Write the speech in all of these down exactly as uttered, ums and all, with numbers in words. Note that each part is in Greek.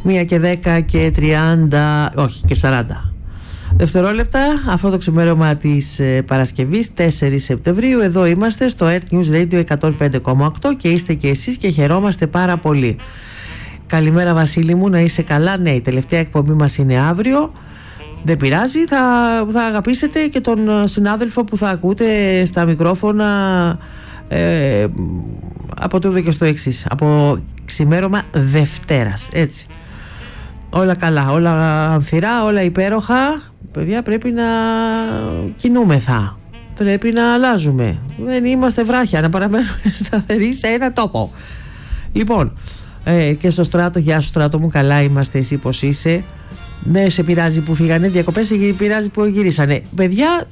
μία και δέκα και τριάντα, όχι και σαράντα δευτερόλεπτα. Αυτό το ξημέρωμα της ε, Παρασκευής τέσσερις Σεπτεμβρίου. Εδώ είμαστε στο Earth News Radio εκατόν πέντε κόμμα οκτώ και είστε και εσείς και χαιρόμαστε πάρα πολύ. Καλημέρα Βασίλη μου, να είσαι καλά. Ναι, η τελευταία εκπομπή μας είναι αύριο. Δεν πειράζει, θα, θα αγαπήσετε και τον συνάδελφο που θα ακούτε στα μικρόφωνα ε, από το και στο εξής, από ξημέρωμα Δευτέρας, έτσι. Όλα καλά, όλα ανθυρά, όλα υπέροχα. Παιδιά, πρέπει να κινούμεθα, πρέπει να αλλάζουμε. Δεν είμαστε βράχια, να παραμένουμε σταθεροί σε ένα τόπο. Λοιπόν, ε, και στο Στράτο, γεια σου Στράτο μου, καλά είμαστε, εσύ πως είσαι? Ναι, σε πειράζει που φύγανε διακοπές, σε πειράζει που γυρίσανε. Παιδιά,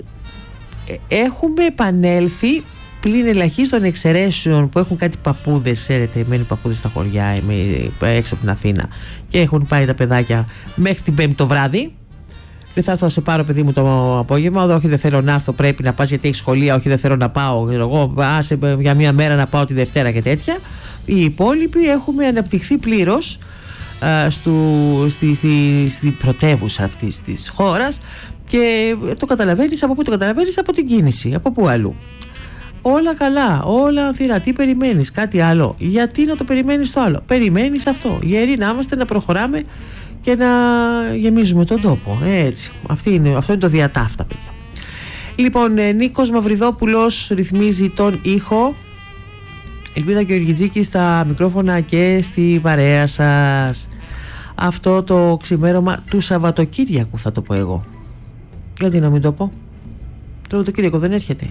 έχουμε επανέλθει πλην ελαχίστων εξαιρέσεων που έχουν κάτι παππούδες, ξέρετε, μένουν παππούδες στα χωριά, έξω από την Αθήνα και έχουν πάει τα παιδάκια μέχρι την Πέμπτη το βράδυ. Δεν θα έρθω να σε πάρω, παιδί μου, το απόγευμα. Όχι, δεν θέλω να έρθω, πρέπει να πας γιατί έχει σχολεία. Όχι, δεν θέλω να πάω. Εγώ, άσε για μία μέρα να πάω τη Δευτέρα και τέτοια. Οι υπόλοιποι έχουμε αναπτυχθεί πλήρως στη, στη, στη, στην πρωτεύουσα αυτής της χώρας και το καταλαβαίνεις. Από πού το καταλαβαίνεις? Από την κίνηση. Από πού αλλού? Όλα καλά, όλα ανθυρά. Τι περιμένεις? Κάτι άλλο? Γιατί να το περιμένεις το άλλο? Περιμένεις αυτό. Γεροί να είμαστε, να προχωράμε και να γεμίζουμε τον τόπο. Έτσι. Αυτή είναι, αυτό είναι το διατάφτα, παιδιά. Λοιπόν, Νίκος Μαυριδόπουλος ρυθμίζει τον ήχο. Ελπίδα Γεωργιτζίκη στα μικρόφωνα και στη παρέα σας. Αυτό το ξημέρωμα του Σαββατοκύριακου θα το πω εγώ. Γιατί να μην το πω? Το Σαββατοκύριακο δεν έρχεται.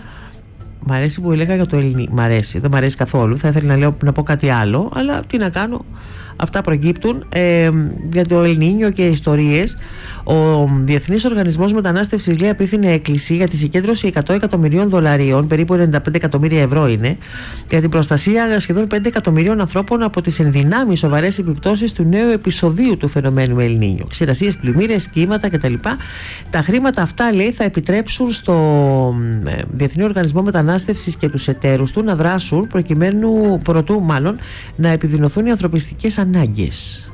Μ' αρέσει που έλεγα για το ελληνικό. Μ' αρέσει, δεν μ' αρέσει καθόλου. Θα ήθελα να, λέω, να πω κάτι άλλο, αλλά τι να κάνω. Αυτά προκύπτουν ε, για το Ελνίνιο και ιστορίες. Ο Διεθνής Οργανισμός Μετανάστευσης, λέει, απίθυνε έκκληση για τη συγκέντρωση εκατό εκατομμυρίων δολαρίων, περίπου ενενήντα πέντε εκατομμύρια ευρώ είναι, για την προστασία σχεδόν πέντε εκατομμυρίων ανθρώπων από τις ενδυνάμεις σοβαρές επιπτώσεις του νέου επεισοδίου του φαινομένου Ελνίνιο. Ξηρασίες, πλημμύρες, κύματα κτλ. Τα χρήματα αυτά, λέει, θα επιτρέψουν στο Διεθνή Οργανισμό Μετανάστευσης και τους εταίρους του να δράσουν προκειμένου, προτού μάλλον, να επιδεινωθούν οι ανθρωπιστικές ανάγκες.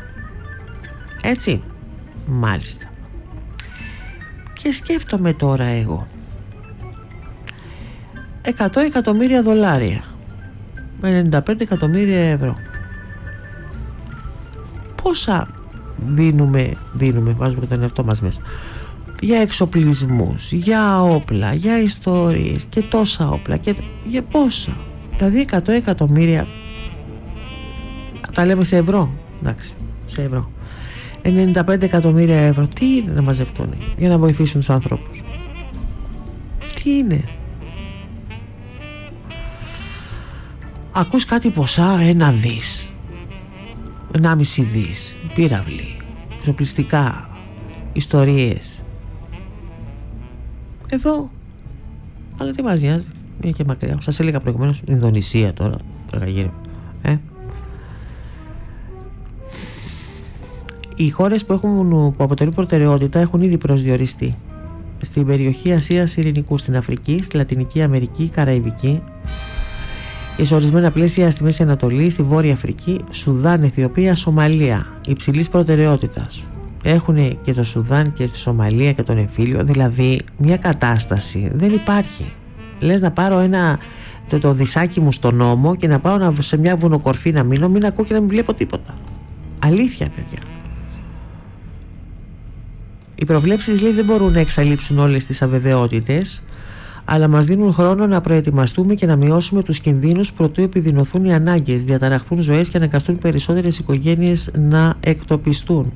Έτσι. Μάλιστα. Και σκέφτομαι τώρα εγώ, εκατό εκατομμύρια δολάρια με ενενήντα πέντε εκατομμύρια ευρώ, πόσα δίνουμε, δίνουμε, βάζουμε τον εαυτό μας μέσα, για εξοπλισμούς, για όπλα, για ιστορίες και τόσα όπλα και για πόσα? Δηλαδή εκατό εκατομμύρια, τα λέμε σε ευρώ, εντάξει, σε ευρώ, ενενήντα πέντε εκατομμύρια ευρώ, τι είναι να μαζευτούν για να βοηθήσουν τους ανθρώπους? Τι είναι? Ακούς κάτι ποσά, ένα δις, ενάμιση δις, πύραυλοι, εξοπλιστικά, ιστορίες. Εδώ, αλλά τι μας νοιάζει, είναι και μακριά. Σας έλεγα προηγουμένως, Ινδονησία τώρα, τραγαγύρω, ε. Οι χώρες που, έχουν, που αποτελούν προτεραιότητα έχουν ήδη προσδιοριστεί στην περιοχή Ασίας Ειρηνικού, στην Αφρική, στη Λατινική Αμερική, Καραϊβική, σε ορισμένα πλαίσια στη Μέση Ανατολή, στη Βόρεια Αφρική, Σουδάν, Αιθιοπία, Σομαλία, υψηλής προτεραιότητας. Έχουν και το Σουδάν και στη Σομαλία και τον εμφύλιο, δηλαδή μια κατάσταση δεν υπάρχει. Λες να πάρω ένα, το, το δισάκι μου στον νόμο και να πάω να, σε μια βουνοκορφή να μείνω, μην ακούω και να μην βλέπω τίποτα. Αλήθεια, παιδιά. Οι προβλέψεις, λέει, δεν μπορούν να εξαλείψουν όλες τις αβεβαιότητες, αλλά μας δίνουν χρόνο να προετοιμαστούμε και να μειώσουμε τους κινδύνους προτού επιδεινωθούν οι ανάγκες, διαταραχθούν ζωές και αναγκαστούν περισσότερες οικογένειες να εκτοπιστούν.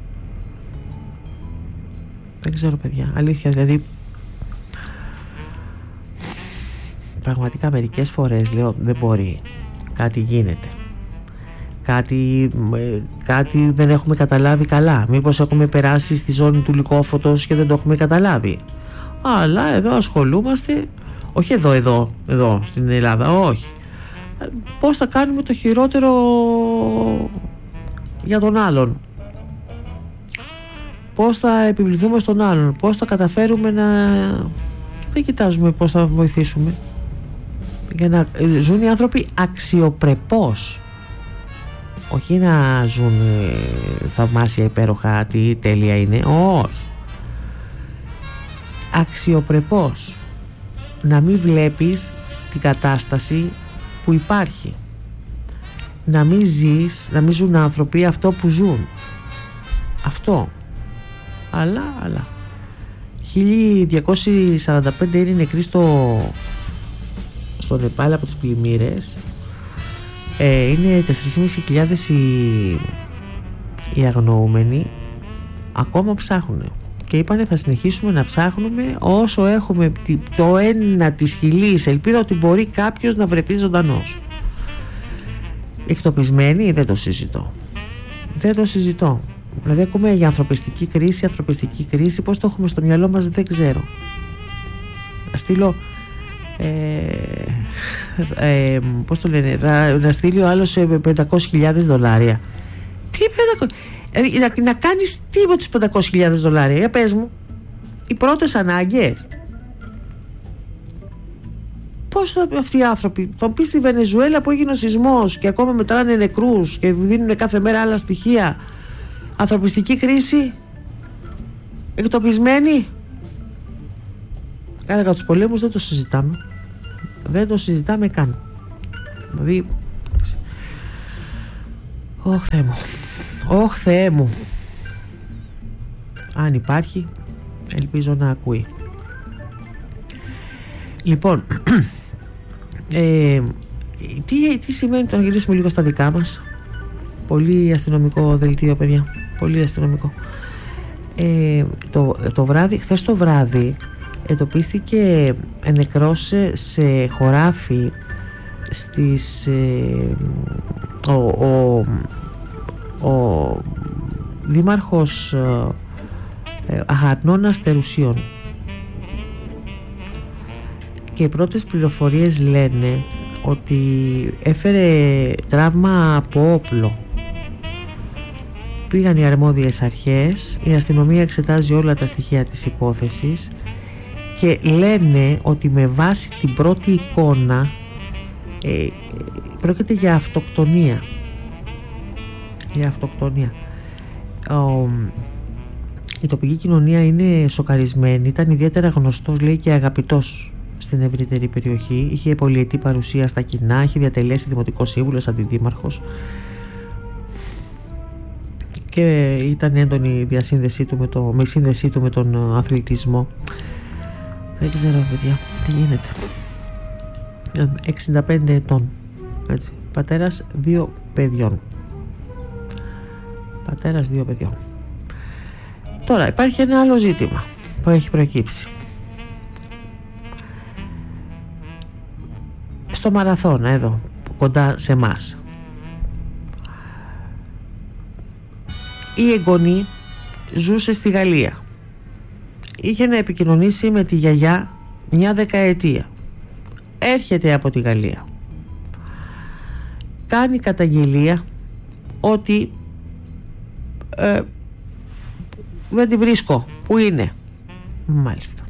Δεν ξέρω, παιδιά, αλήθεια, δηλαδή πραγματικά μερικές φορές λέω δεν μπορεί, κάτι γίνεται, κάτι, κάτι δεν έχουμε καταλάβει καλά, μήπως έχουμε περάσει στη ζώνη του λυκόφωτος και δεν το έχουμε καταλάβει, αλλά εδώ ασχολούμαστε, όχι εδώ, εδώ, εδώ στην Ελλάδα, όχι, πώς θα κάνουμε το χειρότερο για τον άλλον, πώς θα επιβληθούμε στον άλλον, πώς θα καταφέρουμε να... Δεν κοιτάζουμε πώς θα βοηθήσουμε για να ζουν οι άνθρωποι αξιοπρεπώς. όχι να ζουν ε, θαυμάσια, υπέροχα, τι τέλεια είναι, όχι. Αξιοπρεπώς, να μην βλέπεις την κατάσταση που υπάρχει, να μην ζεις, να μην ζουν άνθρωποι αυτό που ζουν, αυτό. Αλλά, αλλά χίλια διακόσιοι σαράντα πέντε είναι νεκροί στο, στο Νεπάλ από τις πλημμύρες. ε, είναι τέσσερις χιλιάδες πεντακόσιοι οι, οι αγνοούμενοι. Ακόμα ψάχνουν και είπανε θα συνεχίσουμε να ψάχνουμε όσο έχουμε το ένα της χιλής ελπίδα ότι μπορεί κάποιος να βρεθεί ζωντανός. Εκτοπισμένοι δεν το συζητώ, δεν το συζητώ. Δηλαδή ακούμε για ανθρωπιστική κρίση, ανθρωπιστική κρίση, πώς το έχουμε στο μυαλό μας δεν ξέρω. Να στείλω ε, ε, πώς το λένε, να, να στείλει ο άλλος πεντακόσιες χιλιάδες δολάρια. Τι πεντακόσιες, να, να κάνεις τι με τους πεντακόσιες χιλιάδες δολάρια, για πες μου, οι πρώτες ανάγκες. Πώς θα, αυτοί οι άνθρωποι, θα πει στη Βενεζουέλα που έγινε ο σεισμός και ακόμα μετράνε νεκρούς και δίνουν κάθε μέρα άλλα στοιχεία, ανθρωπιστική κρίση, εκτοπισμένοι. Κάνα για τους πολέμους δεν το συζητάμε, δεν το συζητάμε καν. Δηλαδή, όχ Θεέ μου, όχ Θεέ μου, αν υπάρχει ελπίζω να ακούει. Λοιπόν, ε, τι, τι σημαίνει, το να γυρίσουμε λίγο στα δικά μας. Πολύ αστυνομικό δελτίο, παιδιά, πολύ αστυνομικό. ε, το, το βράδυ, χθες το βράδυ εντοπίστηκε νεκρός σε χωράφι στις ε, ο, ο, ο δήμαρχος ε, Αχαρνών Αστερουσίων, και οι πρώτες πληροφορίες λένε ότι έφερε τραύμα από όπλο. Πήγαν οι αρμόδιες αρχές, η αστυνομία εξετάζει όλα τα στοιχεία της υπόθεσης και λένε ότι με βάση την πρώτη εικόνα ε, πρόκειται για αυτοκτονία. Για αυτοκτονία. Ο, η τοπική κοινωνία είναι σοκαρισμένη, ήταν ιδιαίτερα γνωστός, λέει, και αγαπητός στην ευρύτερη περιοχή. Είχε πολυετή παρουσία στα κοινά, είχε διατελέσει δημοτικός σύμβουλος, αντιδήμαρχος και ήταν έντονη η διασύνδεσή του με, το, με σύνδεσή του με τον αθλητισμό. Δεν ξέρω, παιδιά, τι γίνεται. εξήντα πέντε ετών, έτσι, πατέρας δύο παιδιών. Πατέρας δύο παιδιών. Τώρα υπάρχει ένα άλλο ζήτημα που έχει προκύψει. Στο Μαραθώνα, εδώ κοντά σε εμάς, η εγγονή ζούσε στη Γαλλία. Είχε να επικοινωνήσει με τη γιαγιά μια δεκαετία. Έρχεται από τη Γαλλία, κάνει καταγγελία ότι ε, δεν τη βρίσκω, που είναι. Μάλιστα.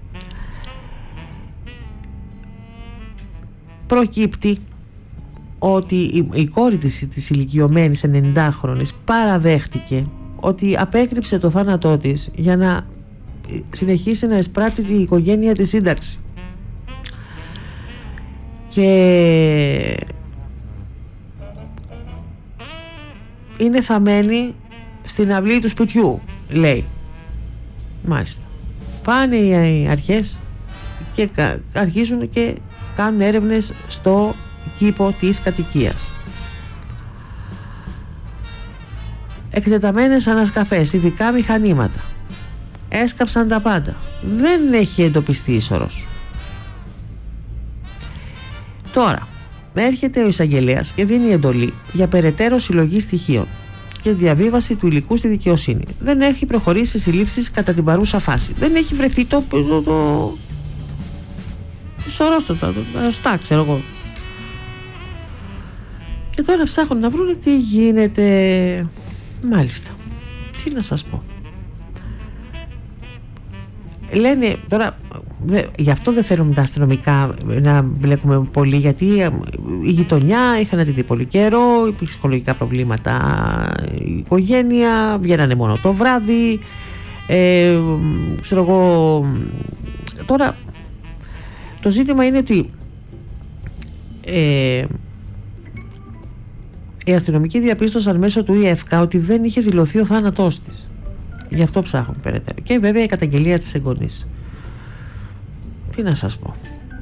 Προκύπτει ότι η, η κόρη της, της ηλικιωμένης ενενηντάχρονης παραδέχτηκε ότι απέκρυψε το θάνατό της για να συνεχίσει να εισπράττει την οικογένεια της σύνταξη. Και είναι θαμμένη στην αυλή του σπιτιού, λέει. Μάλιστα. Πάνε οι αρχές και αρχίζουν και κάνουν έρευνες στο κήπο της κατοικίας. Εκτεταμένες ανασκαφές, ειδικά μηχανήματα. Έσκαψαν τα πάντα. Δεν έχει εντοπιστεί ίσορρος. Τώρα έρχεται ο εισαγγελέας και δίνει εντολή για περαιτέρω συλλογή στοιχείων και διαβίβαση του υλικού στη δικαιοσύνη. Δεν έχει προχωρήσει σε συλλήψεις κατά την παρούσα φάση. Δεν έχει βρεθεί το... το, το... σωρός το, το, το, στά, ξέρω εγώ. Και τώρα ψάχνουν να βρουν τι γίνεται. Μάλιστα. Τι να σας πω. Λένε τώρα, Γι' αυτό δεν θέλουμε τα αστυνομικά να μπλέκουμε πολύ, γιατί η γειτονιά είχαν να τη δει πολύ καιρό, υπήρχε ψυχολογικά προβλήματα, η οικογένεια, βγαίνανε μόνο το βράδυ, ε, ξέρω εγώ. Τώρα το ζήτημα είναι ότι ε, οι αστυνομικοί διαπίστωσαν μέσω του ΙΕΦΚΑ ότι δεν είχε δηλωθεί ο θάνατός της. Γι' αυτό ψάχνουν περαιτέρω. Και βέβαια η καταγγελία της εγγονής. Τι να σας πω.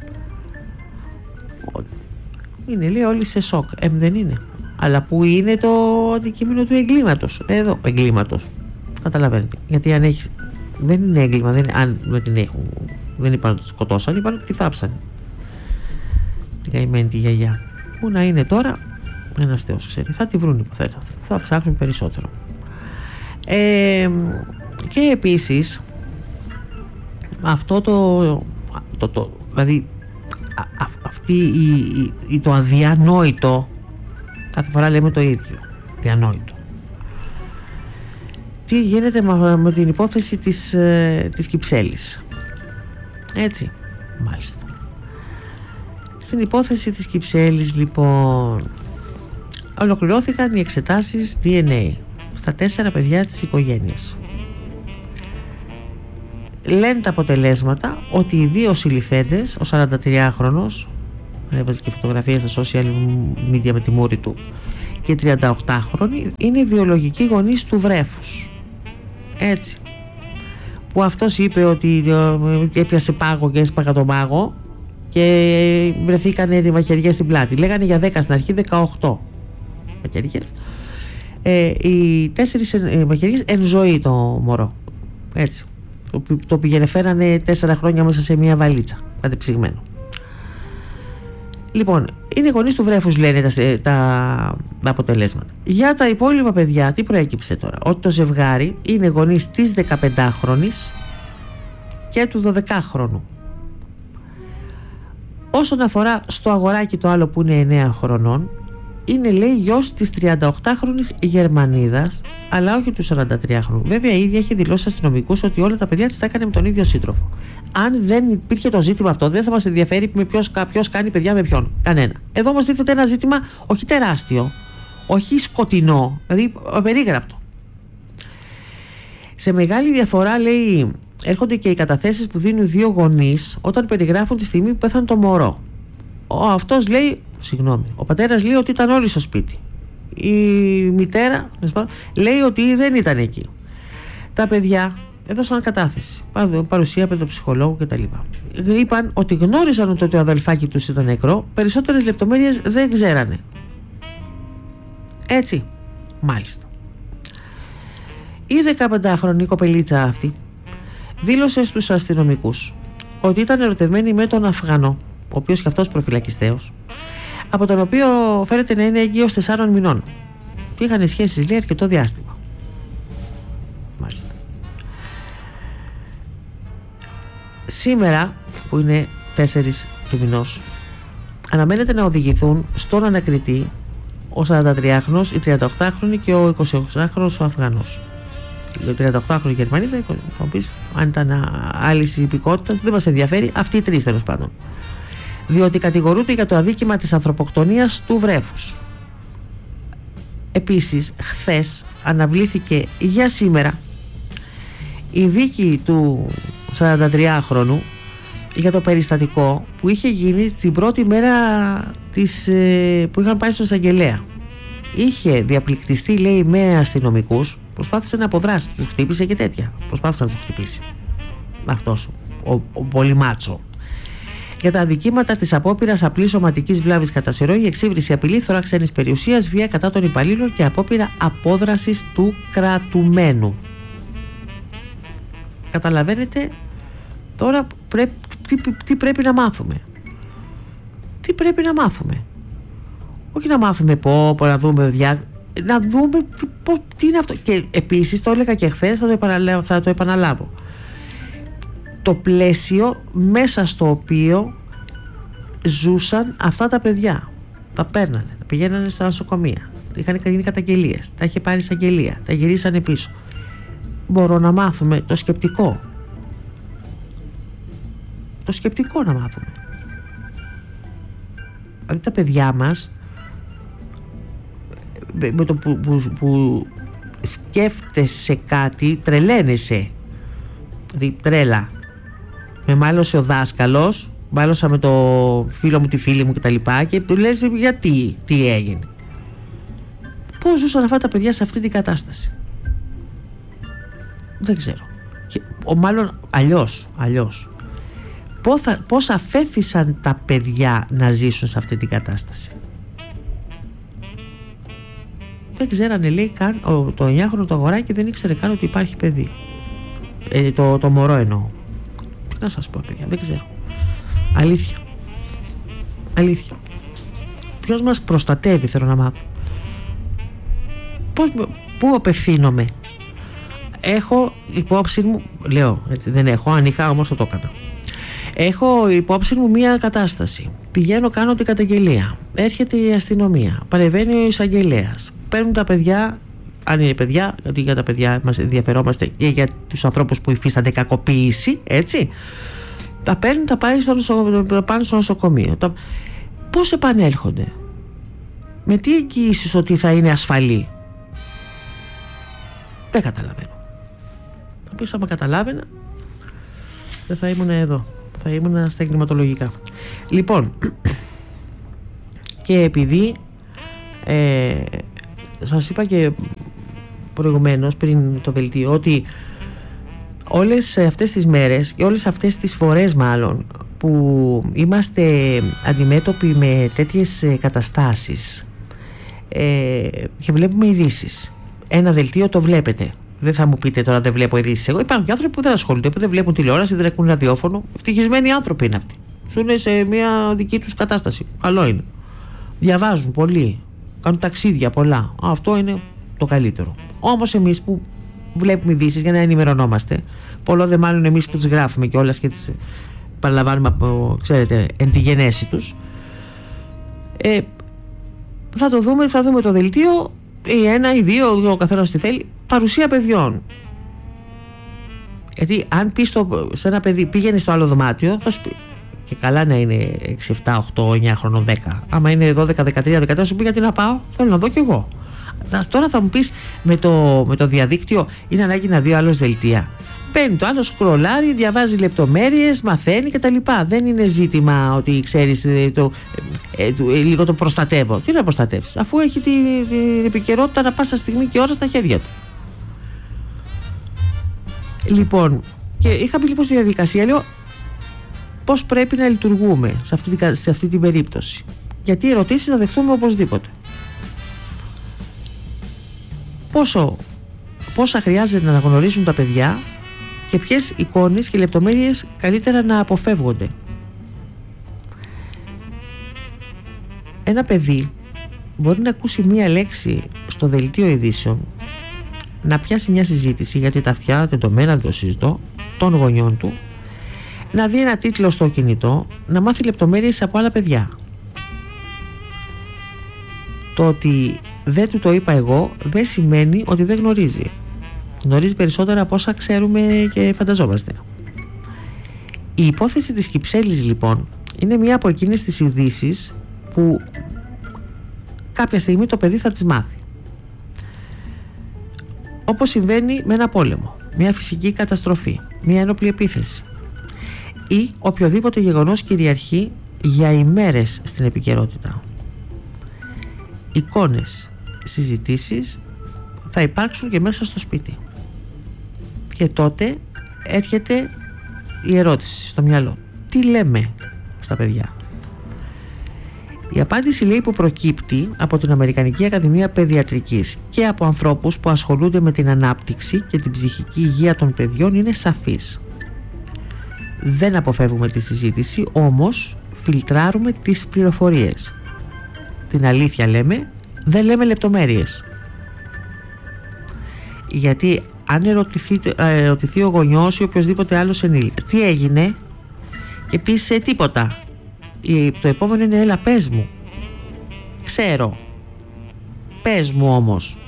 Είναι, λέει, όλοι σε σοκ. Ε, δεν είναι. Αλλά που είναι το αντικείμενο του εγκλήματος. Εδώ, εγκλήματος. Καταλαβαίνετε. Γιατί αν έχει. Δεν είναι έγκλημα. Δεν, αν δεν την έχουν. Δεν είπαν ότι τη σκοτώσαν. Είπαν ότι τη θάψανε. Την καημένη τη γιαγιά. Πού να είναι τώρα, ένας Θεός ξέρει. Θα τη βρουν, υποθέτω. Θα ψάχνουν περισσότερο. Ε, και επίσης αυτό το, το, το δηλαδή α, α, αυτή η, η, η, το αδιανόητο, κάθε φορά λέμε το ίδιο, διανόητο. Τι γίνεται με, με την υπόθεση της, ε, της Κυψέλης. Έτσι, μάλιστα. Στην υπόθεση της Κυψέλης, λοιπόν, ολοκληρώθηκαν οι εξετάσεις ντι εν έι στα τέσσερα παιδιά της οικογένειας. Λένε τα αποτελέσματα ότι οι δύο συλληφθέντες, ο σαραντατριάχρονος, έβαζε και φωτογραφίες στα social media με τη μούρη του, και η τριανταοκτάχρονη, είναι οι βιολογικοί γονείς του βρέφους. Έτσι. Που αυτός είπε ότι έπιασε πάγο και έσπαγα τον πάγο και βρεθήκανε οι μαχαιριές στην πλάτη. Λέγανε για δέκα στην αρχή, δεκαοκτώ μαχαιριές. Ε, οι τέσσερις ε, μαχαιριές εν ζωή το μωρό. Έτσι. Το, το πήγαινε, φέρανε τέσσερα χρόνια μέσα σε μια βαλίτσα, κατεψυγμένο. Λοιπόν, είναι γονείς του βρέφους, λένε τα, τα, τα αποτελέσματα. Για τα υπόλοιπα παιδιά, τι προέκυψε τώρα? Ότι το ζευγάρι είναι γονείς της δεκαπεντάχρονης και του δωδεκάχρονου. Όσον αφορά στο αγοράκι το άλλο που είναι εννέα χρονών, είναι, λέει, γιος της τριανταοκτάχρονης Γερμανίδας, αλλά όχι του σαραντατριάχρονου. Βέβαια η ίδια έχει δηλώσει αστυνομικούς ότι όλα τα παιδιά της τα έκανε με τον ίδιο σύντροφο. Αν δεν υπήρχε το ζήτημα αυτό, δεν θα μας ενδιαφέρει με ποιος, ποιος κάνει παιδιά με ποιον. Κανένα. Εδώ όμως τίθεται ένα ζήτημα όχι τεράστιο, όχι σκοτεινό, δηλαδή απερίγραπτο. Σε μεγάλη διαφορά, λέει, έρχονται και οι καταθέσεις που δίνουν δύο γονείς όταν περιγράφουν τη στιγμή που πέθανε το μωρό. Ο αυτός λέει, συγγνώμη, ο πατέρας λέει ότι ήταν όλοι στο σπίτι. Η μητέρα λέει ότι δεν ήταν εκεί. Τα παιδιά έδωσαν κατάθεση, παρουσία παιδοψυχολόγου κτλ. Είπαν ότι γνώριζαν ότι το αδελφάκι τους ήταν νεκρό, περισσότερες λεπτομέρειες δεν ξέρανε. Έτσι, μάλιστα. Η δεκαπεντάχρονη κοπελίτσα αυτή δήλωσε στους αστυνομικούς ότι ήταν ερωτευμένη με τον Αφγανό, ο οποίος και αυτός προφυλακιστέος, από τον οποίο φέρεται να είναι έγκυος τεσσάρων μηνών. Και είχαν σχέσεις, λέει, αρκετό διάστημα. Μάλιστα. Σήμερα, που είναι τέσσερις του μηνός, αναμένεται να οδηγηθούν στον ανακριτή ο σαραντατριάχρονος, η τριανταοκτάχρονη και ο εικοσιοξάχρονος ο Αφγανός. Η τριανταοκτάχρονη Γερμανίδα, θα μου πεις, αν ήταν άλλης υπηκότητας, δεν μας ενδιαφέρει, αυτοί οι τρεις τέλος πάντων. Διότι κατηγορούνται για το αδίκημα της ανθρωποκτονίας του βρέφους. Επίσης, χθες αναβλήθηκε για σήμερα η δίκη του σαραντατριάχρονου για το περιστατικό που είχε γίνει την πρώτη μέρα της, που είχαν πάει στον εισαγγελέα. Είχε διαπληκτιστεί, λέει, με αστυνομικούς, προσπάθησε να αποδράσει, τους χτύπησε και τέτοια. Προσπάθησε να τους χτυπήσει. Αυτός, ο, ο πολύ μάτσο. Για τα αδικήματα της απόπειρας απλής σωματικής βλάβης κατά συρροή, εξύβριση, απειλή, φθορά ξένης περιουσίας, βία κατά των υπαλλήλων και απόπειρα απόδρασης του κρατουμένου. Καταλαβαίνετε τώρα πρέ, τι, τι πρέπει να μάθουμε. Τι πρέπει να μάθουμε. Όχι να μάθουμε πω, πω να δούμε διά, να δούμε τι, πω, τι είναι αυτό. Και επίσης το έλεγα και χθες, θα το επαναλάβω, θα το επαναλάβω. Το πλαίσιο μέσα στο οποίο ζούσαν αυτά τα παιδιά. Τα παίρνανε, τα πηγαίνανε στα νοσοκομεία, είχαν γίνει καταγγελίες, τα είχε πάρει εισαγγελία, τα γυρίσανε πίσω. Μπορώ να μάθουμε το σκεπτικό. το σκεπτικό να μάθουμε. Δηλαδή τα παιδιά μας με το που, που, που σκέφτεσαι κάτι τρελαίνεσαι. Δηλαδή τρέλα. Με μάλωσε ο δάσκαλος, μάλωσα με το φίλο μου, τη φίλη μου κτλ. Και του λες γιατί, τι έγινε. Πώς ζούσαν αυτά τα παιδιά σε αυτή την κατάσταση. Δεν ξέρω. Και, ο, μάλλον αλλιώς, αλλιώς. Πώς, θα, πώς αφέθησαν τα παιδιά να ζήσουν σε αυτή την κατάσταση. Δεν ξέρανε, λέει, καν, ο, το εννιάχρονο το αγοράκι δεν ήξερε καν ότι υπάρχει παιδί. Ε, το, το μωρό εννοώ. Τι να σας πω, παιδιά, δεν ξέρω. Αλήθεια. Αλήθεια. Ποιος μας προστατεύει, θέλω να μάθω. Πώς, πού απευθύνομαι. Έχω υπόψη μου, λέω, έτσι, δεν έχω, αν είχα όμως θα το έκανα. Έχω υπόψη μου μία κατάσταση. Πηγαίνω, κάνω την καταγγελία. Έρχεται η αστυνομία. Παρεμβαίνει ο εισαγγελέας. Παίρνουν τα παιδιά, αν είναι παιδιά, γιατί για τα παιδιά μας ενδιαφερόμαστε και για τους ανθρώπους που υφίστανται κακοποίηση, έτσι. Τα παίρνουν, τα πάει στο νοσοκομείο, πάνε στο νοσοκομείο. Τα... Πώς επανέρχονται, με τι εγγυήσεις ότι θα είναι ασφαλή. Δεν καταλαβαίνω. Θα πεις, άμα καταλάβαινα, δεν θα ήμουν εδώ. Θα ήμουν στα εγκληματολογικά. Λοιπόν, και επειδή ε, σας είπα και προηγουμένως πριν το δελτίο ότι όλες αυτές τις μέρες και όλες αυτές τις φορές μάλλον που είμαστε αντιμέτωποι με τέτοιες καταστάσεις ε, και βλέπουμε ειδήσεις, ένα δελτίο το βλέπετε. Δεν θα μου πείτε τώρα δεν βλέπω ειδήσεις. Εγώ υπάρχουν και άνθρωποι που δεν ασχολούνται, που δεν βλέπουν τηλεόραση, δεν ακούν ραδιόφωνο. Ευτυχισμένοι άνθρωποι είναι αυτοί. Ζουν σε μια δική τους κατάσταση. Καλό είναι. Διαβάζουν πολύ. Κάνουν ταξίδια πολλά. Αυτό είναι το καλύτερο. Όμως εμείς που βλέπουμε ειδήσεις για να ενημερωνόμαστε, πολλό δε μάλλον εμείς που τις γράφουμε κιόλας και τις παραλαμβάνουμε από, ξέρετε, εν τη γενέση τους, ε, θα το δούμε, θα δούμε το δελτίο, ή ένα ή δύο, ο καθένας τι θέλει, παρουσία παιδιών. Γιατί αν πεις στο, σε ένα παιδί πήγαινε στο άλλο δωμάτιο, θα σου πει, και καλά να είναι έξι, επτά, οκτώ, εννιά χρονών, δέκα. Άμα είναι δώδεκα, δεκατρία, δεκατέσσερα, σου πει γιατί να πάω, θέλω να δω κι εγώ. Τώρα θα μου πεις με το, με το διαδίκτυο είναι ανάγκη να δει ο άλλος δελτία. Παίρνει το άλλο, σκρολάρει, διαβάζει λεπτομέρειες, μαθαίνει κτλ. Δεν είναι ζήτημα ότι ξέρεις το, ε, το, ε, λίγο το προστατεύω. Τι να προστατεύεις, αφού έχει την, την επικαιρότητα ανά πάσα στιγμή και ώρα στα χέρια του. Λοιπόν, και είχα πει λοιπόν στη διαδικασία, λέω, πώς πρέπει να λειτουργούμε σε αυτή, σε αυτή την περίπτωση. Γιατί οι ερωτήσεις θα δεχτούμε οπωσδήποτε. Πόσο, πόσα χρειάζεται να αναγνωρίζουν τα παιδιά και ποιες εικόνες και λεπτομέρειες καλύτερα να αποφεύγονται. Ένα παιδί μπορεί να ακούσει μία λέξη στο δελτίο ειδήσεων, να πιάσει μια συζήτηση γιατί τα αυτιά τεντωμένα, δεν το συζητώ, των γονιών του, να δει ένα τίτλο στο κινητό, να μάθει λεπτομέρειες από άλλα παιδιά. Το ότι δεν του το είπα εγώ δεν σημαίνει ότι δεν γνωρίζει. Γνωρίζει περισσότερα από όσα ξέρουμε και φανταζόμαστε. Η υπόθεση της Κυψέλης λοιπόν είναι μία από εκείνες τις ειδήσεις που κάποια στιγμή το παιδί θα τις μάθει. Όπως συμβαίνει με ένα πόλεμο, μια φυσική καταστροφή, μια ένοπλη επίθεση ή οποιοδήποτε γεγονός κυριαρχεί για ημέρες στην επικαιρότητα. Εικόνες, συζητήσεις θα υπάρξουν και μέσα στο σπίτι. Και τότε έρχεται η ερώτηση στο μυαλό. Τι λέμε στα παιδιά? Η απάντηση, λέει, που προκύπτει από την Αμερικανική Ακαδημία Παιδιατρικής και από ανθρώπους που ασχολούνται με την ανάπτυξη και την ψυχική υγεία των παιδιών είναι σαφής. Δεν αποφεύγουμε τη συζήτηση, όμως φιλτράρουμε τις πληροφορίες. Την αλήθεια λέμε, δεν λέμε λεπτομέρειες. Γιατί αν ερωτηθεί, ερωτηθεί ο γονιός ή οποιοδήποτε άλλος ενήλικας, τι έγινε, και πεις ε, τίποτα, το επόμενο είναι έλα πες μου. Ξέρω. Πες μου όμως.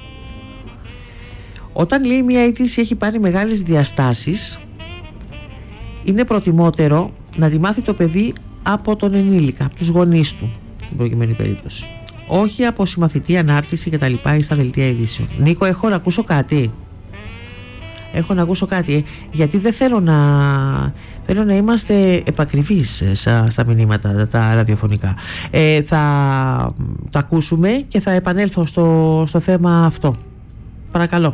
Όταν, λέει, μια είδηση έχει πάρει μεγάλες διαστάσεις, είναι προτιμότερο να τη μάθει το παιδί από τον ενήλικα, από τους γονείς του στην προηγούμενη περίπτωση, όχι από συμμαθητή ανάρτηση και τα λοιπά ή στα δελτία ειδήσεων. Νίκο, έχω να ακούσω κάτι έχω να ακούσω κάτι ε, γιατί δεν θέλω να θέλω να είμαστε επακριβείς στα, στα μηνύματα τα, τα ραδιοφωνικά. ε, θα τα ακούσουμε και θα επανέλθω στο, στο θέμα αυτό. Παρακαλώ.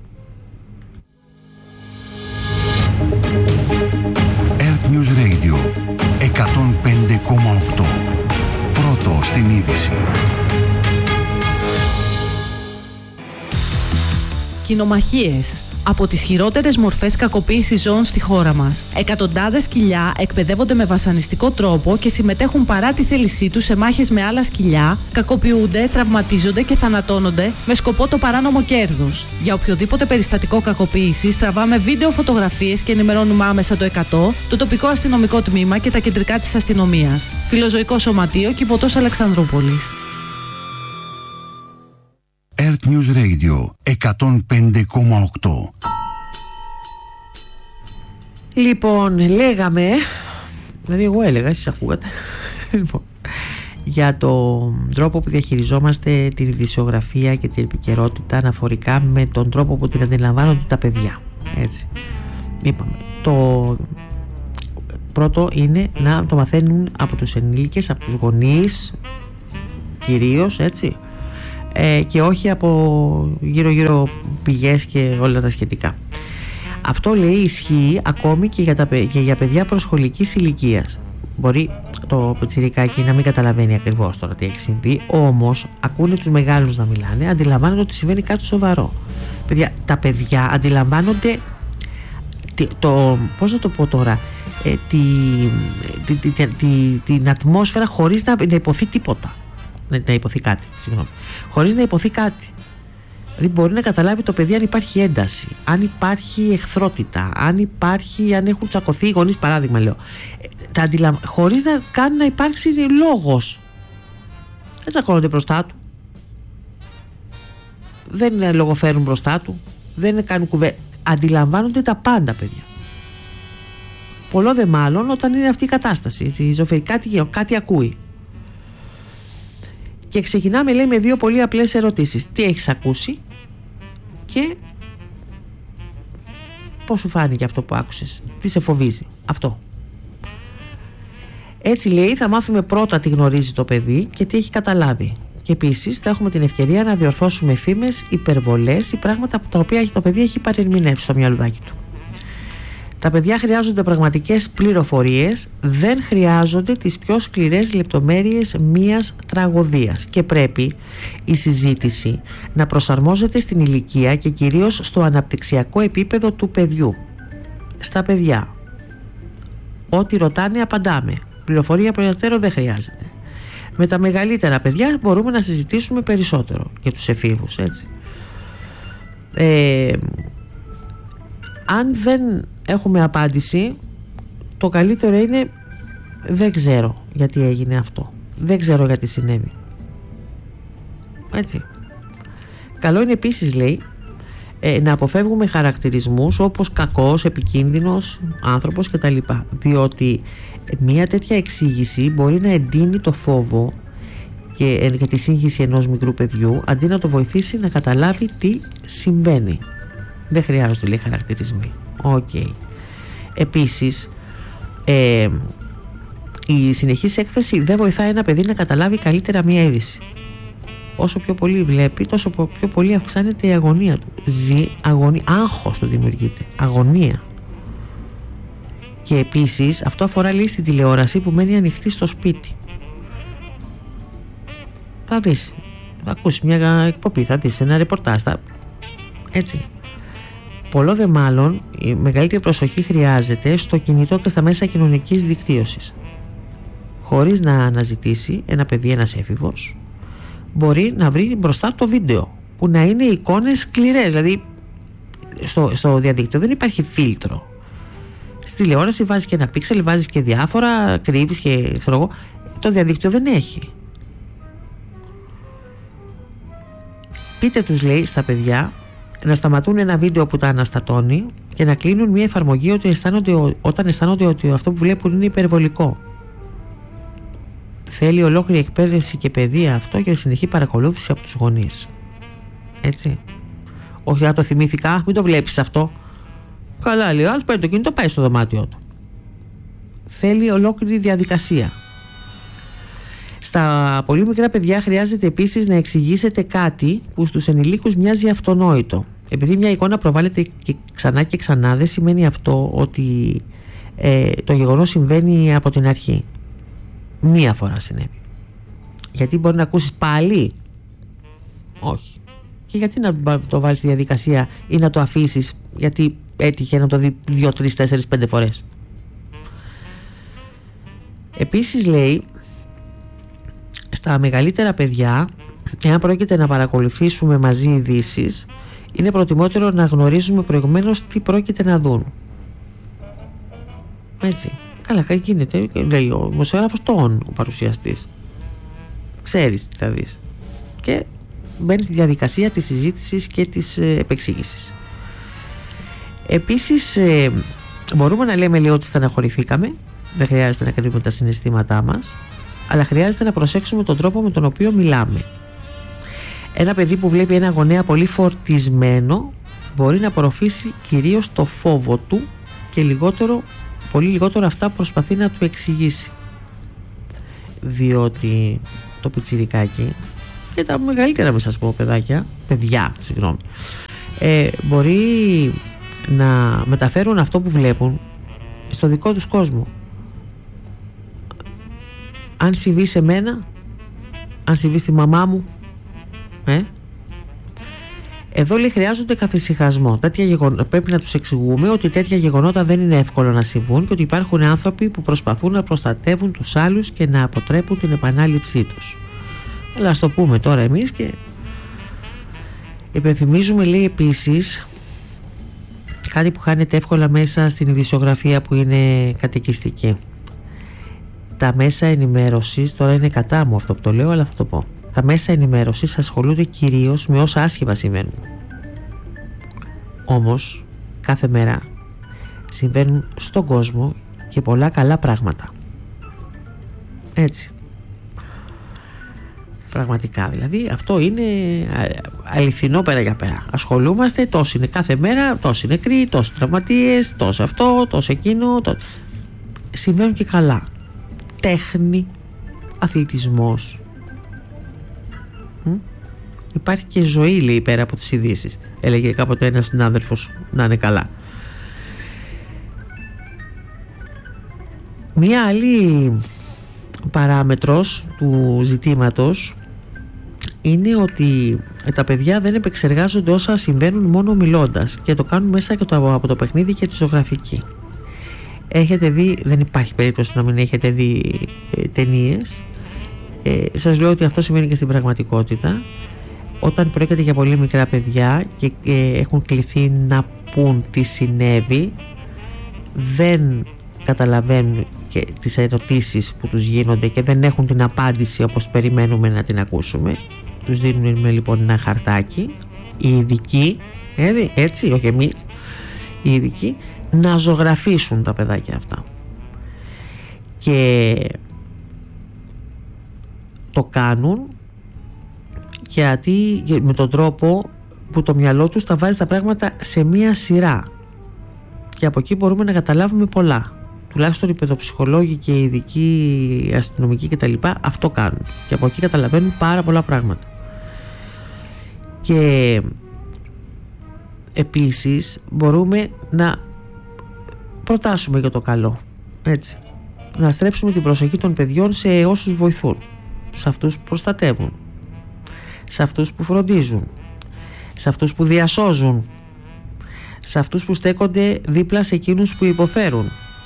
Earth News Radio εκατόν πέντε κόμμα οκτώ. Πρώτο στην είδηση. Κοινομαχίες. Από τις χειρότερες μορφές κακοποίησης ζώων στη χώρα μας. Εκατοντάδες σκυλιά εκπαιδεύονται με βασανιστικό τρόπο και συμμετέχουν παρά τη θέλησή τους σε μάχες με άλλα σκυλιά, κακοποιούνται, τραυματίζονται και θανατώνονται με σκοπό το παράνομο κέρδος. Για οποιοδήποτε περιστατικό κακοποίησης τραβάμε βίντεο φωτογραφίες και ενημερώνουμε άμεσα το εκατό, το τοπικό αστυνομικό τμήμα και τα κεντρικά της αστυνομίας. Φιλοζωικό Σωματείο, Κιβωτός Αλεξανδρούπολης. Earth News Radio εκατόν πέντε κόμμα οκτώ. Λοιπόν, λέγαμε, δηλαδή εγώ έλεγα, εσείς ακούγατε, λοιπόν, για τον τρόπο που διαχειριζόμαστε την ειδησιογραφία και την επικαιρότητα αναφορικά με τον τρόπο που την αντιλαμβάνονται τα παιδιά. Έτσι. Είπαμε, το πρώτο είναι να το μαθαίνουν από τους ενήλικες, από τους γονείς κυρίως, έτσι, ε, και όχι από γύρω γύρω πηγές και όλα τα σχετικά. Αυτό, λέει, ισχύει ακόμη και για, τα, και για παιδιά προσχολικής ηλικίας. Μπορεί το πιτσιρικάκι να μην καταλαβαίνει ακριβώς τώρα τι έχει συμβεί, όμως ακούνε τους μεγάλους να μιλάνε, αντιλαμβάνονται ότι συμβαίνει κάτι σοβαρό. Παιδιά, τα παιδιά αντιλαμβάνονται το, πώς να το πω τώρα, ε, τη, τη, τη, τη, τη, την ατμόσφαιρα χωρίς να, να υποθεί τίποτα. Να, να υποθεί κάτι, συγγνώμη. Χωρίς να υποθεί κάτι. Δηλαδή μπορεί να καταλάβει το παιδί αν υπάρχει ένταση, αν υπάρχει εχθρότητα, αν υπάρχει, αν έχουν τσακωθεί οι γονείς, παράδειγμα λέω. Τα αντιλαμ... Χωρίς να κάνει να υπάρξει λόγος. Δεν τσακώνονται μπροστά του. Δεν λογοφέρουν μπροστά του. Δεν κάνουν κουβέντα. Αντιλαμβάνονται τα πάντα, παιδιά. Πολλό δε μάλλον όταν είναι αυτή η κατάσταση. Έτσι, η Ζωφή, κάτι, κάτι ακούει. Και ξεκινάμε, λέει, με δύο πολύ απλές ερωτήσεις. Τι έχεις ακούσει και πώς σου φάνηκε αυτό που άκουσες, τι σε φοβίζει αυτό. Έτσι, λέει, θα μάθουμε πρώτα τι γνωρίζει το παιδί και τι έχει καταλάβει. Και επίσης θα έχουμε την ευκαιρία να διορθώσουμε φήμες, υπερβολές ή πράγματα τα οποία το παιδί έχει παρερμηνεύσει στο μυαλουδάκι του. Τα παιδιά χρειάζονται πραγματικές πληροφορίες, δεν χρειάζονται τις πιο σκληρές λεπτομέρειες μιας τραγωδίας και πρέπει η συζήτηση να προσαρμόζεται στην ηλικία και κυρίως στο αναπτυξιακό επίπεδο του παιδιού. Στα παιδιά, ό,τι ρωτάνε απαντάμε, πληροφορία προϊατέρω δεν χρειάζεται. Με τα μεγαλύτερα παιδιά μπορούμε να συζητήσουμε περισσότερο και τους εφήβους, έτσι. Ε, αν δεν έχουμε απάντηση, το καλύτερο είναι δεν ξέρω γιατί έγινε αυτό, δεν ξέρω γιατί συνέβη, έτσι. Καλό είναι επίσης, λέει, να αποφεύγουμε χαρακτηρισμούς όπως κακός, επικίνδυνος άνθρωπος κτλ, διότι μια τέτοια εξήγηση μπορεί να εντείνει το φόβο και για τη σύγχυση ενός μικρού παιδιού αντί να το βοηθήσει να καταλάβει τι συμβαίνει. Δεν χρειάζονται, λέει, χαρακτηρισμοί. Οκ. Okay. Επίσης, ε, η συνεχής έκθεση δεν βοηθάει ένα παιδί να καταλάβει καλύτερα μία είδηση. Όσο πιο πολύ βλέπει, τόσο πιο πολύ αυξάνεται η αγωνία του. Ζει αγωνία, άγχος του δημιουργείται, αγωνία. Και επίσης αυτό αφορά, λέει, στη τηλεόραση που μένει ανοιχτή στο σπίτι. Θα δεις, θα ακούσεις μια εκπομπή, θα δεις ένα ρεπορτάζ, θα... έτσι. Πολλό δε μάλλον η μεγαλύτερη προσοχή χρειάζεται στο κινητό και στα μέσα κοινωνικής δικτύωσης. Χωρίς να αναζητήσει ένα παιδί, ένας έφηβος, μπορεί να βρει μπροστά το βίντεο που να είναι εικόνες σκληρές. Δηλαδή στο, στο διαδίκτυο δεν υπάρχει φίλτρο. Στη τηλεόραση βάζεις και ένα πίξελ, βάζεις και διάφορα, κρύβεις και ξέρω εγώ. Το διαδίκτυο δεν έχει. Πείτε τους, λέει, στα παιδιά να σταματούν ένα βίντεο που τα αναστατώνει και να κλείνουν μια εφαρμογή ότι αισθάνονται, όταν αισθάνονται ότι αυτό που βλέπουν είναι υπερβολικό. Θέλει ολόκληρη εκπαίδευση και παιδεία αυτό για συνεχή παρακολούθηση από τους γονείς. Έτσι. Όχι, να το θυμήθηκα, μην το βλέπεις αυτό. Καλά, λέει ο άλλος, παίρνει το κινητό, πάει στο δωμάτιό του. Θέλει ολόκληρη διαδικασία. Στα πολύ μικρά παιδιά χρειάζεται επίσης να εξηγήσετε κάτι που στους ενηλίκους μοιάζει αυτονόητο. Επειδή μια εικόνα προβάλλεται και ξανά και ξανά, δεν σημαίνει αυτό ότι ε, το γεγονός συμβαίνει από την αρχή. Μία φορά συνέβη. Γιατί μπορεί να ακούσεις πάλι? Όχι. Και γιατί να το βάλεις στη διαδικασία ή να το αφήσεις γιατί έτυχε να το δει δύο, τρεις, τέσσερις, πέντε φορές? Επίσης λέει, στα μεγαλύτερα παιδιά, εάν πρόκειται να παρακολουθήσουμε μαζί ειδήσεις, είναι προτιμότερο να γνωρίζουμε προηγουμένως τι πρόκειται να δουν. Έτσι. Καλά, γίνεται, λέει ο δημοσιογράφος τον, ο παρουσιαστής. Ξέρεις τι θα δεις. Και μπαίνει στη διαδικασία της συζήτησης και της ε, επεξήγησης. Επίσης, ε, μπορούμε να λέμε λέει ότι στεναχωρηθήκαμε, δεν χρειάζεται να κρύβουμε τα συναισθήματά μας, αλλά χρειάζεται να προσέξουμε τον τρόπο με τον οποίο μιλάμε. Ένα παιδί που βλέπει ένα γονέα πολύ φορτισμένο μπορεί να απορροφήσει κυρίως το φόβο του και λιγότερο, πολύ λιγότερο αυτά που προσπαθεί να του εξηγήσει. Διότι το πιτσιρικάκι και τα μεγαλύτερα, μην σας πω, παιδάκια, παιδιά, συγγνώμη, ε, μπορεί να μεταφέρουν αυτό που βλέπουν στο δικό τους κόσμο. Αν συμβεί σε μένα, αν συμβεί στη μαμά μου, ε, εδώ λέει χρειάζονται καθησυχασμό. Τέτοια γεγονότα, πρέπει να τους εξηγούμε ότι τέτοια γεγονότα δεν είναι εύκολο να συμβούν και ότι υπάρχουν άνθρωποι που προσπαθούν να προστατεύουν τους άλλους και να αποτρέπουν την επανάληψή τους. Αλλά ας το πούμε τώρα εμείς και υπενθυμίζουμε, λέει επίσης, κάτι που χάνεται εύκολα μέσα στην ειδησιογραφία που είναι κατοικιστική. Τα μέσα ενημέρωσης, τώρα είναι κατά μου αυτό που το λέω, αλλά θα το πω. Τα μέσα ενημέρωσης ασχολούνται κυρίως με όσα άσχημα συμβαίνουν. Όμως, κάθε μέρα συμβαίνουν στον κόσμο και πολλά καλά πράγματα. Έτσι. Πραγματικά, δηλαδή, αυτό είναι αληθινό πέρα για πέρα. Ασχολούμαστε, τόσο είναι κάθε μέρα, τόσο νεκροί, τόσοι τραυματίες, τόσο αυτό, τόσο εκείνο. Τόσο... Συμβαίνουν και καλά. Τέχνη, αθλητισμός. Μ? Υπάρχει και ζωή, λέει, πέρα από τις ειδήσεις. Έλεγε κάποτε ένας συνάδελφος, να είναι καλά. Μία άλλη παράμετρος του ζητήματος είναι ότι τα παιδιά δεν επεξεργάζονται όσα συμβαίνουν μόνο μιλώντας και το κάνουν μέσα και το, από το παιχνίδι και τη ζωγραφική. Έχετε δει, δεν υπάρχει περίπτωση να μην έχετε δει ε, ταινίες. Ε, σας λέω ότι αυτό συμβαίνει και στην πραγματικότητα. Όταν πρόκειται για πολύ μικρά παιδιά και ε, έχουν κληθεί να πούν τι συνέβη, δεν καταλαβαίνουν και τις ερωτήσεις που τους γίνονται και δεν έχουν την απάντηση όπως περιμένουμε να την ακούσουμε. Τους δίνουμε λοιπόν ένα χαρτάκι, οι ειδικοί, έτσι, όχι εμείς, οι ειδικοί, να ζωγραφίσουν τα παιδάκια αυτά. Και το κάνουν γιατί με τον τρόπο που το μυαλό τους τα βάζει τα πράγματα σε μία σειρά και από εκεί μπορούμε να καταλάβουμε πολλά. Τουλάχιστον οι παιδοψυχολόγοι και οι ειδικοί αστυνομικοί και τα λοιπά αυτό κάνουν και από εκεί καταλαβαίνουν πάρα πολλά πράγματα. Και επίσης μπορούμε να προτάσουμε για το καλό, έτσι, να στρέψουμε την προσοχή των παιδιών σε όσους βοηθούν, σε αυτούς που προστατεύουν, σε αυτούς που φροντίζουν, σε αυτούς που διασώζουν, σε αυτούς που στέκονται δίπλα σε εκείνους που υποφέρουν.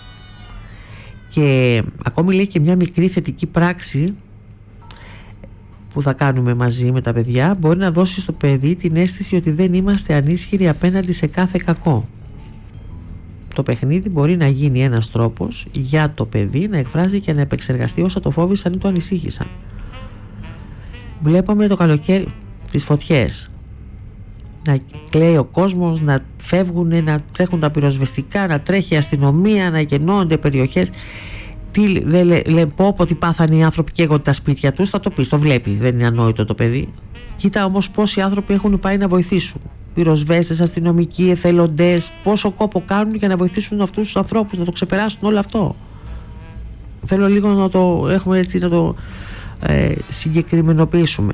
Και ακόμη λέει και μια μικρή θετική πράξη που θα κάνουμε μαζί με τα παιδιά μπορεί να δώσει στο παιδί την αίσθηση ότι δεν είμαστε ανίσχυροι απέναντι σε κάθε κακό. Το παιχνίδι μπορεί να γίνει ένας τρόπος για το παιδί να εκφράζει και να επεξεργαστεί όσα το φόβησαν ή το ανησύχησαν. Βλέπαμε το καλοκαίρι τις φωτιές. να κλαίει ο κόσμος, να φεύγουν, να τρέχουν τα πυροσβεστικά, να τρέχει η αστυνομία, να γεννώνται περιοχές. Τι δεν λέ, λέ, πω πω ότι πάθανε οι άνθρωποι και εγώ τα σπίτια τους, θα το πεις, το βλέπει, δεν είναι ανόητο το παιδί. Κοίτα όμως πόσοι άνθρωποι έχουν πάει να βοηθήσουν, πυροσβέστες, αστυνομικοί, εθελοντές, πόσο κόπο κάνουν για να βοηθήσουν αυτούς τους ανθρώπους να το ξεπεράσουν όλο αυτό. Θέλω λίγο να το έχουμε έτσι, να το ε, συγκεκριμενοποιήσουμε.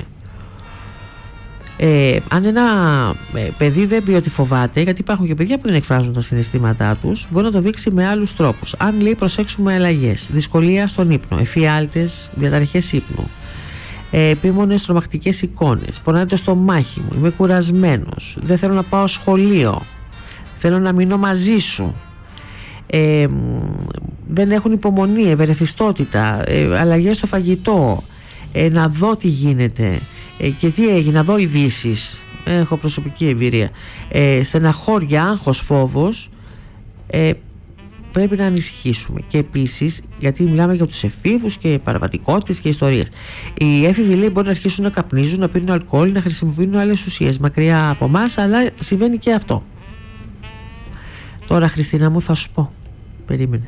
Ε, αν ένα ε, παιδί δεν πει ότι φοβάται, γιατί υπάρχουν και παιδιά που δεν εκφράζουν τα συναισθήματά τους, μπορεί να το δείξει με άλλους τρόπους. Αν λέει προσέξουμε αλλαγές, δυσκολία στον ύπνο, εφιάλτες, διαταραχές ύπνου, ε, επίμονες τρομακτικές εικόνες, πονάει το στομάχι μου, είμαι κουρασμένος, δεν θέλω να πάω σχολείο, θέλω να μείνω μαζί σου, ε, δεν έχουν υπομονή, ευερεθιστότητα, ε, αλλαγές στο φαγητό, ε, να δω τι γίνεται. Ε, και τι έγινε, να δω ειδήσεις, έχω προσωπική εμπειρία, ε, στεναχώρια, άγχος, φόβος, ε, πρέπει να ανησυχήσουμε. Και επίσης, γιατί μιλάμε για τους εφήβους και παραβατικότητες και ιστορίες, οι έφηβοι λέει μπορεί να αρχίσουν να καπνίζουν, να πίνουν αλκοόλ, να χρησιμοποιούν άλλες ουσίες μακριά από εμάς, αλλά συμβαίνει και αυτό. Τώρα Χριστίνα μου θα σου πω, περίμενε.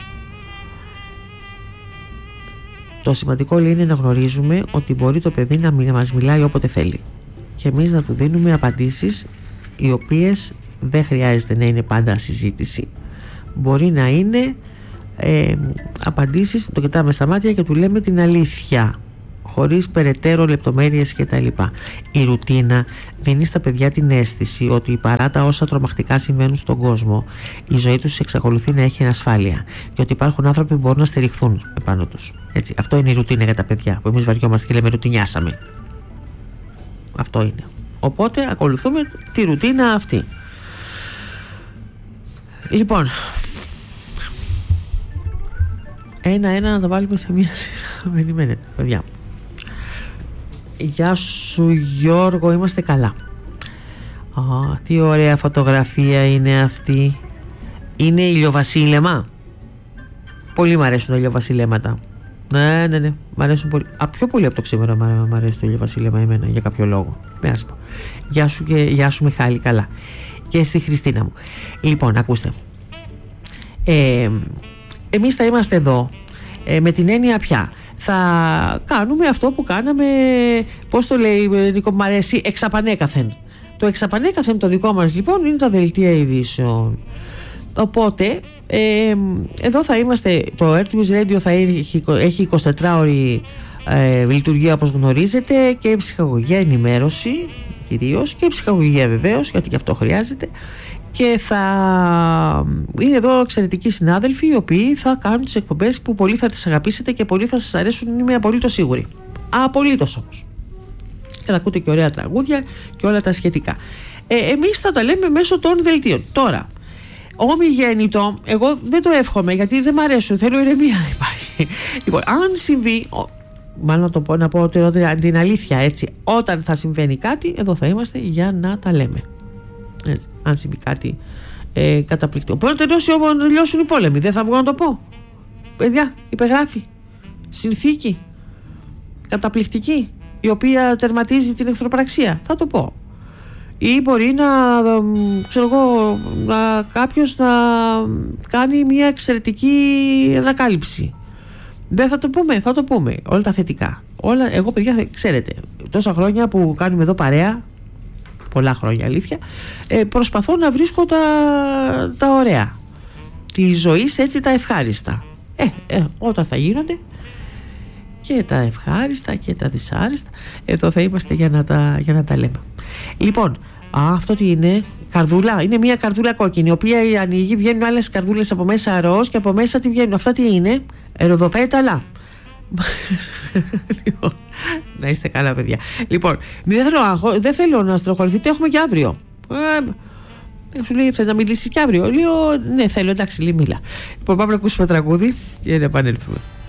Το σημαντικό λέει είναι να γνωρίζουμε ότι μπορεί το παιδί να μας μιλάει όποτε θέλει και εμείς να του δίνουμε απαντήσεις οι οποίες δεν χρειάζεται να είναι πάντα συζήτηση, μπορεί να είναι ε, απαντήσεις, το κοιτάμε στα μάτια και του λέμε την αλήθεια χωρίς περαιτέρω λεπτομέρειες κτλ. Η ρουτίνα δίνει στα παιδιά την αίσθηση ότι παρά τα όσα τρομακτικά συμβαίνουν στον κόσμο, η ζωή τους εξακολουθεί να έχει ασφάλεια και ότι υπάρχουν άνθρωποι που μπορούν να στηριχθούν επάνω τους. Έτσι, αυτό είναι η ρουτίνα για τα παιδιά που εμείς βαριόμαστε και λέμε ρουτινιάσαμε. Αυτό είναι. Οπότε ακολουθούμε τη ρουτίνα αυτή. Λοιπόν, ένα-ένα να τα βάλουμε σε μία σειρά. Περιμένετε, παιδιά. Γεια σου Γιώργο, είμαστε καλά. Α, τι ωραία φωτογραφία είναι αυτή. Είναι ηλιοβασίλεμα. Πολύ μ' αρέσουν τα ηλιοβασιλέματα. Ναι, ναι, ναι, μ' αρέσουν πολύ. Α, πιο πολύ από το ξήμερο μ' αρέσει το ηλιοβασίλεμα εμένα για κάποιο λόγο. Γεια σου και γεια σου Μιχάλη, καλά. Και στη Χριστίνα μου. Λοιπόν, ακούστε. Ε, εμείς θα είμαστε εδώ ε, με την έννοια πια. Θα κάνουμε αυτό που κάναμε, πώς το λέει Νίκο, μ' αρέσει, εξαπανέκαθεν. Το εξαπανέκαθεν το δικό μας λοιπόν είναι τα δελτία ειδήσεων. Οπότε ε, εδώ θα είμαστε, το Earth News Radio θα έχει, έχει εικοσιτετράωρη ε, λειτουργία όπως γνωρίζετε, και ψυχαγωγία, ενημέρωση κυρίως, και ψυχαγωγία βεβαίως, γιατί και αυτό χρειάζεται. Και θα είναι εδώ εξαιρετικοί συνάδελφοι οι οποίοι θα κάνουν τις εκπομπές που πολύ θα τις αγαπήσετε και πολύ θα σας αρέσουν, είμαι απολύτως σίγουρη. Απολύτως όμως. Και θα ακούτε και ωραία τραγούδια και όλα τα σχετικά. Ε, εμείς θα τα λέμε μέσω των δελτίων. Τώρα, ομιγέννητο, εγώ δεν το εύχομαι γιατί δεν μ' αρέσουν, θέλω ηρεμία να υπάρχει. Λοιπόν, αν συμβεί, μάλλον να το πω, να πω την αλήθεια έτσι, όταν θα συμβαίνει κάτι, εδώ θα είμαστε για να τα λέμε. Έτσι, αν συμβεί κάτι ε, καταπληκτικό. Μπορεί να τελειώσει, να τελειώσουν οι πόλεμοι. Δεν θα βγω να το πω. Παιδιά, υπεγράφει συνθήκη καταπληκτική η οποία τερματίζει την εχθροπραξία. Θα το πω. Ή μπορεί να, ξέρω εγώ, να κάποιος να κάνει μια εξαιρετική ανακάλυψη. Δεν θα το πούμε, θα το πούμε. Όλα τα θετικά. Όλα, εγώ παιδιά, ξέρετε, τόσα χρόνια που κάνουμε εδώ παρέα, πολλά χρόνια αλήθεια, ε, προσπαθώ να βρίσκω τα, τα ωραία τη ζωή, έτσι τα ευχάριστα. Ε, ε, όταν θα γίνονται και τα ευχάριστα και τα δυσάριστα, εδώ θα είμαστε για να τα, για να τα λέμε. Λοιπόν, α, αυτό τι είναι? Καρδούλα, είναι μια καρδούλα κόκκινη, η οποία ανοίγει, βγαίνουν άλλες καρδούλες από μέσα ροζ και από μέσα τι βγαίνουν? Αυτά τι είναι? Ροδοπέταλα. Λοιπόν, να είστε καλά παιδιά. Λοιπόν, δεν θέλω, δεν θέλω να στροχωρηθείτε, έχουμε και αύριο. ε, Σου λέει θες να μιλήσεις και αύριο? Λέω ναι θέλω, εντάξει, λέει μίλα. Λοιπόν, πάμε να ακούσουμε τραγούδι και να επανέλθουμε.